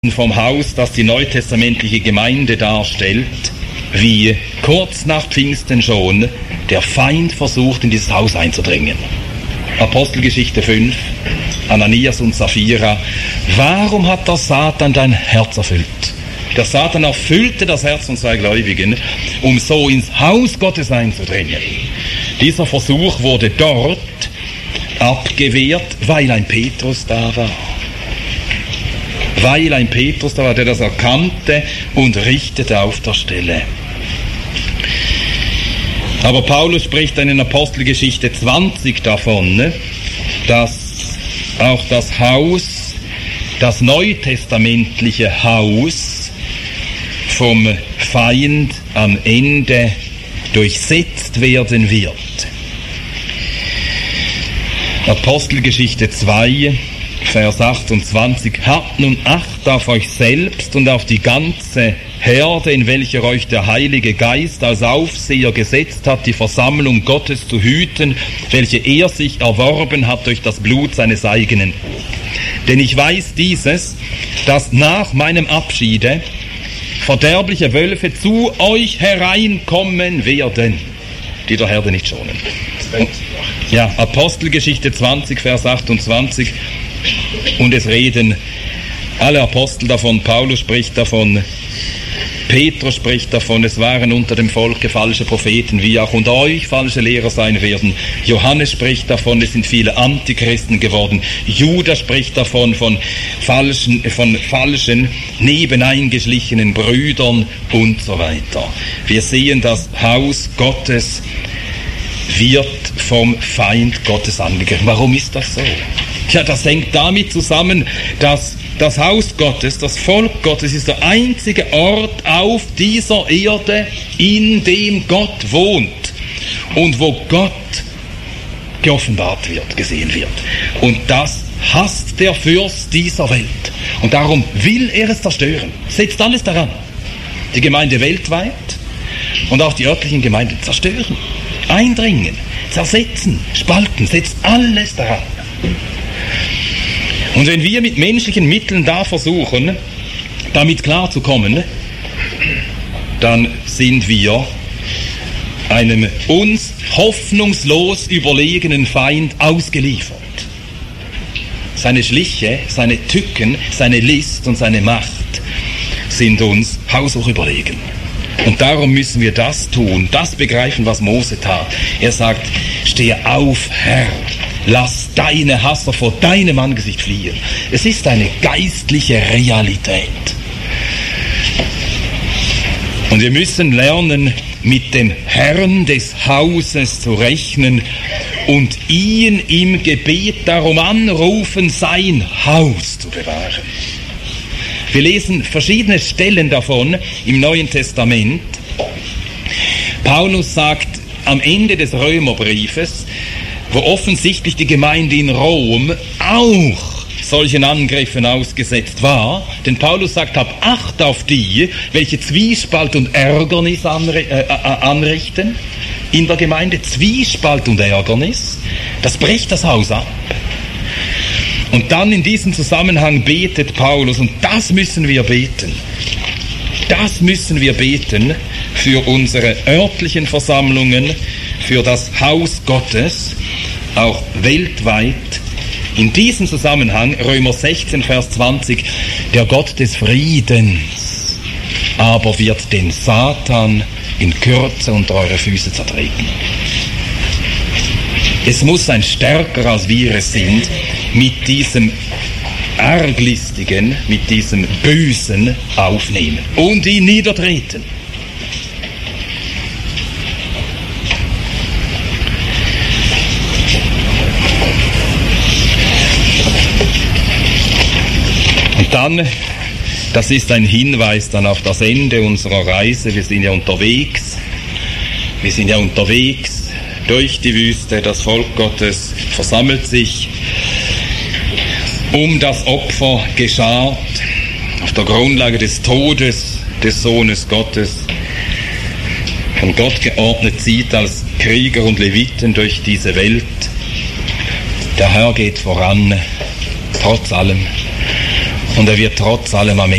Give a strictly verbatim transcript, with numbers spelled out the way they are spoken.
vom Haus, das die neutestamentliche Gemeinde darstellt, wie kurz nach Pfingsten schon der Feind versucht, in dieses Haus einzudringen. Apostelgeschichte fünf, Ananias und Sapphira. Warum hat der Satan dein Herz erfüllt? Der Satan erfüllte das Herz von zwei Gläubigen, um so ins Haus Gottes einzudringen. Dieser Versuch wurde dort abgewehrt, weil ein Petrus da war. Weil ein Petrus da war, der das erkannte und richtete auf der Stelle. Aber Paulus spricht dann in Apostelgeschichte zwanzig davon, dass auch das Haus, das neutestamentliche Haus, vom Feind am Ende durchsetzt werden wird. Apostelgeschichte zwei, Vers achtundzwanzig. Habt nun Acht auf euch selbst und auf die ganze Herde, in welcher euch der Heilige Geist als Aufseher gesetzt hat, die Versammlung Gottes zu hüten, welche er sich erworben hat durch das Blut seines eigenen. Denn ich weiß dieses, dass nach meinem Abschiede verderbliche Wölfe zu euch hereinkommen werden, die der Herde nicht schonen. Und, ja, Apostelgeschichte zwanzig, Vers achtundzwanzig. Und es reden alle Apostel davon, Paulus spricht davon, Petrus spricht davon, es waren unter dem Volke falsche Propheten, wie auch unter euch falsche Lehrer sein werden. Johannes spricht davon, es sind viele Antichristen geworden. Judas spricht davon, von falschen, von falschen, nebeneingeschlichenen Brüdern und so weiter. Wir sehen, das Haus Gottes wird vom Feind Gottes angegriffen. Warum ist das so? Ja, das hängt damit zusammen, dass das Haus Gottes, das Volk Gottes ist der einzige Ort auf dieser Erde, in dem Gott wohnt und wo Gott geoffenbart wird, gesehen wird. Und das hasst der Fürst dieser Welt. Und darum will er es zerstören. Setzt alles daran. Die Gemeinde weltweit und auch die örtlichen Gemeinden zerstören, eindringen, zersetzen, spalten, setzt alles daran. Und wenn wir mit menschlichen Mitteln da versuchen, damit klarzukommen, dann sind wir einem uns hoffnungslos überlegenen Feind ausgeliefert. Seine Schliche, seine Tücken, seine List und seine Macht sind uns haushoch überlegen. Und darum müssen wir das tun, das begreifen, was Mose tat. Er sagt, stehe auf, Herr. Lass deine Hasser vor deinem Angesicht fliehen. Es ist eine geistliche Realität. Und wir müssen lernen, mit dem Herrn des Hauses zu rechnen und ihn im Gebet darum anrufen, sein Haus zu bewahren. Wir lesen verschiedene Stellen davon im Neuen Testament. Paulus sagt am Ende des Römerbriefes, wo offensichtlich die Gemeinde in Rom auch solchen Angriffen ausgesetzt war. Denn Paulus sagt, hab Acht auf die, welche Zwiespalt und Ärgernis anri- äh, anrichten in der Gemeinde. Zwiespalt und Ärgernis, das bricht das Haus ab. Und dann in diesem Zusammenhang betet Paulus, und das müssen wir beten. Das müssen wir beten für unsere örtlichen Versammlungen, für das Haus Gottes, auch weltweit. In diesem Zusammenhang, Römer sechzehn, Vers zwanzig, der Gott des Friedens aber wird den Satan in Kürze unter eure Füße zertreten. Es muss ein Stärker, als wir es sind, mit diesem Arglistigen, mit diesem Bösen aufnehmen und ihn niedertreten. Und dann, das ist ein Hinweis dann auf das Ende unserer Reise. Wir sind ja unterwegs, wir sind ja unterwegs durch die Wüste. Das Volk Gottes versammelt sich um das Opfer geschart, auf der Grundlage des Todes des Sohnes Gottes, von Gott geordnet zieht als Krieger und Leviten durch diese Welt. Der Herr geht voran, trotz allem. Und er wird trotz allem am